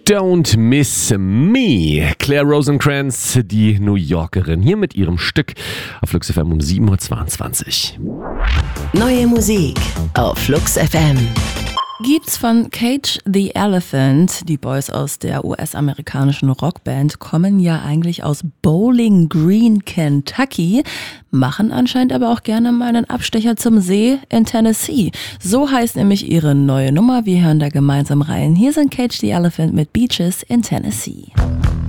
Don't Miss Me. Claire Rosencrantz, die New Yorkerin, hier mit ihrem Stück auf Flux FM um 7.22 Uhr. Neue Musik auf Flux FM. Gibt's von Cage the Elephant. Die Boys aus der US-amerikanischen Rockband kommen ja eigentlich aus Bowling Green, Kentucky, machen anscheinend aber auch gerne mal einen Abstecher zum See in Tennessee. So heißt nämlich ihre neue Nummer. Wir hören da gemeinsam rein. Hier sind Cage the Elephant mit Beaches in Tennessee.